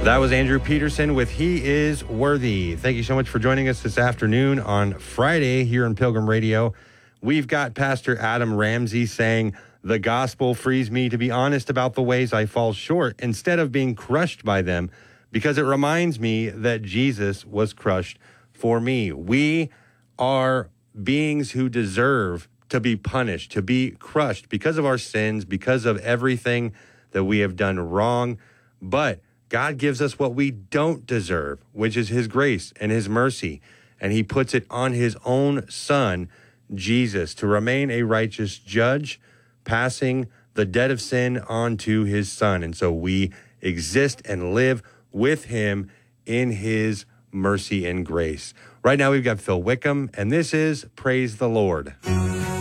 That was Andrew Peterson with He Is Worthy. Thank you so much for joining us this afternoon on Friday here on Pilgrim Radio. We've got Pastor Adam Ramsey saying, the gospel frees me to be honest about the ways I fall short instead of being crushed by them, because it reminds me that Jesus was crushed for me. We are beings who deserve to be punished, to be crushed because of our sins, because of everything that we have done wrong. But God gives us what we don't deserve, which is his grace and his mercy. And he puts it on his own son, Jesus, to remain a righteous judge, passing the debt of sin on to his son. And so we exist and live with him in his mercy and grace. Right now we've got Phil Wickham, and this is Praise the Lord.